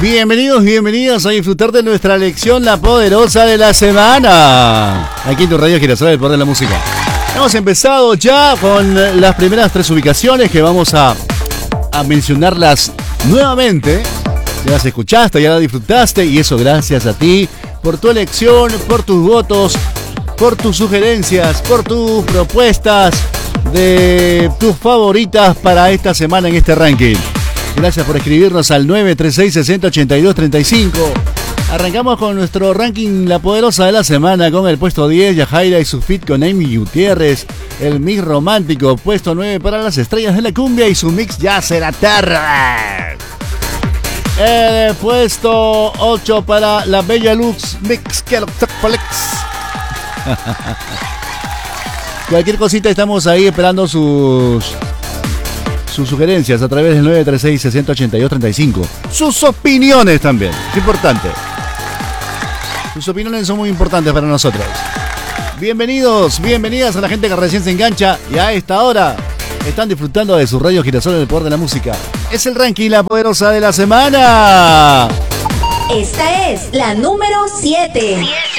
Bienvenidos, bienvenidos a disfrutar de nuestra lección La Poderosa de la Semana. Aquí en tu radio Girasol del Poder de la Música. Hemos empezado ya con las primeras 3 ubicaciones que vamos a mencionarlas nuevamente. Ya las escuchaste, ya las disfrutaste y eso gracias a ti por tu elección, por tus votos, por tus sugerencias, por tus propuestas de tus favoritas para esta semana en este ranking. Gracias por escribirnos al 936-6082-35. Arrancamos con nuestro ranking La Poderosa de la Semana con el puesto 10, Yajaira y su feat con Amy Gutiérrez. El mix romántico, puesto 9 para las estrellas de la cumbia y su mix Ya Será Terra. El puesto 8 para la Bella Lux Mix Keloxopolex. Cualquier cosita estamos ahí esperando sus sugerencias a través del 936-6082-35. Sus opiniones también, es importante. Sus opiniones son muy importantes para nosotros. Bienvenidos, bienvenidas a la gente que recién se engancha y a esta hora están disfrutando de su radio Girasol del Poder de la Música. Es el ranking La Poderosa de la Semana. Esta es la número 7.